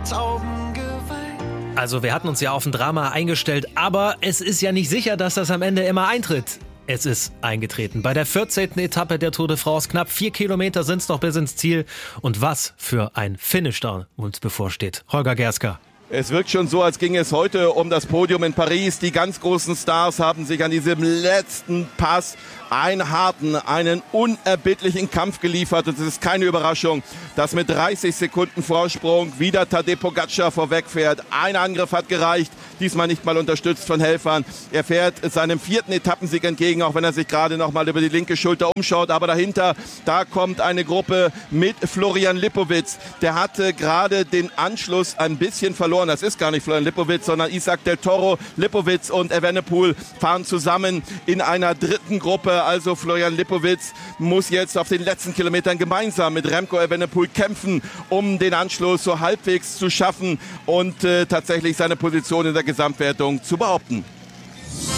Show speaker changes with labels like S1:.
S1: Tauben geweiht.
S2: Also wir hatten uns ja auf ein Drama eingestellt, aber es ist ja nicht sicher, dass das am Ende immer eintritt. Es ist eingetreten. Bei der 14. Etappe der Tour de France, knapp 4 Kilometer sind es noch bis ins Ziel. Und was für ein Finish da uns bevorsteht. Holger Gerska.
S3: Es wirkt schon so, als ging es heute um das Podium in Paris. Die ganz großen Stars haben sich an diesem letzten Pass einen harten, einen unerbittlichen Kampf geliefert. Und es ist keine Überraschung, dass mit 30 Sekunden Vorsprung wieder Tadej Pogačar vorwegfährt. Ein Angriff hat gereicht, diesmal nicht mal unterstützt von Helfern. Er fährt seinem 4. Etappensieg entgegen, auch wenn er sich gerade noch mal über die linke Schulter umschaut. Aber dahinter, da kommt eine Gruppe mit Florian Lipowitz. Der hatte gerade den Anschluss ein bisschen verloren. Das ist gar nicht Florian Lipowitz, sondern Isaac del Toro. Lipowitz und Evenepoel fahren zusammen in einer dritten Gruppe. Also Florian Lipowitz muss jetzt auf den letzten Kilometern gemeinsam mit Remco Evenepoel kämpfen, um den Anschluss so halbwegs zu schaffen und tatsächlich seine Position in der Gesamtwertung zu behaupten.